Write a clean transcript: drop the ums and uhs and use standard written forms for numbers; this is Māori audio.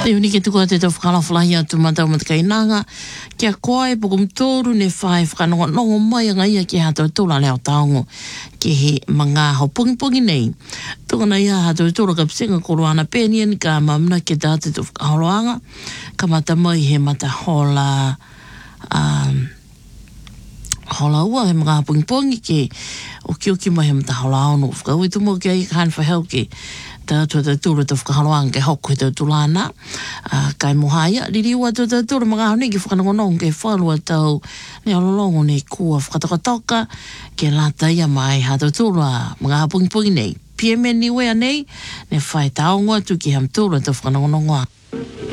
Te uni ke tuku te tau whakalawhalahi atu matau matakainanga. Kia koe pukum tōru ne whai whakanongo mai anga ia ki hato tūla leo taongo. Ki he mga ho pungi nei. Tukana ia hato tūla ka psinga koroana pēnian ka mamna ke tāte tu whakaholoanga. Ka mata mai he mata hola... hola ua he mga pungi ke o ki mai he mata hola ono. Whakaui tu mo ki ai ka hanwha hau ke tātua te tūra te whakahaloanga ke hoko he te tūlana. Kai mohaya, riri ua te tūra mga honi ki whakanongonong ke whalua tau ne alolongo ne kua whakatakatoka ke lata ia mai ha te tūra mga pungi nei. PMN ni wea nei, ne whai taongoa tu ki ham tūra te whakanongonongoa.